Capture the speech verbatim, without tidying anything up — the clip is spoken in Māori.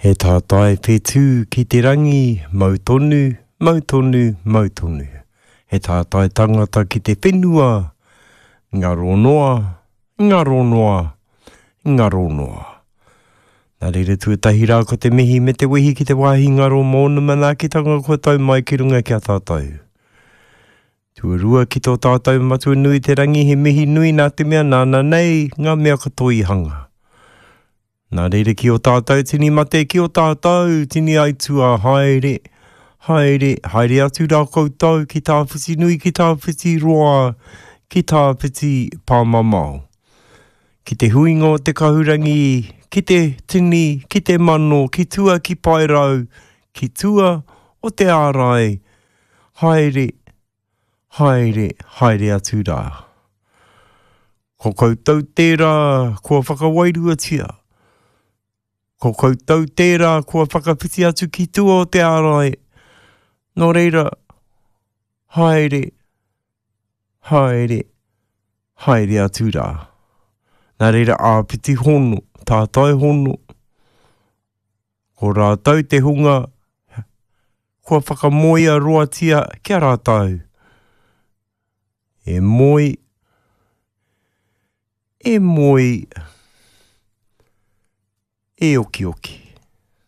He tātai whetū ki te rangi, mautonu, mautonu, mautonu. He tātai tangata ki te whenua, ngaro noa, ngaro noa, ngaro noa. Nā reira tuatahi rā ko te mihi me te wehi ki te wāhi ngaro mōna mana ki tanga ko tau mai ki runga ki a tātou. Tuarua ki tō tātou matua nui te rangi he mihi nui nā te mea nāna nei ngā mea katoi hanga. Nā reira ki o tātou tini mate ki o tātou tini aitua haere, haere, haere atu rā koutou ki tā whiti nui, ki tā whiti roa, ki tā whiti pāmamau. Ki te huinga o te kahurangi, ki te tini, ki te mano, ki tua ki pairau, ki tua o te ārai, haere, haere, haere atu rā. Ko koutou tērā, kua whakawairuatia. Ko koutou tērā, kua whakawhiti atu ki tua o te ārai. Nō reira, haere, haere, haere atu rā. Nā reira āpiti hono, tātai hono. Ko rātau te hunga, kua whakamoia roatia kia rātau. E moi, e moi, e oki oki.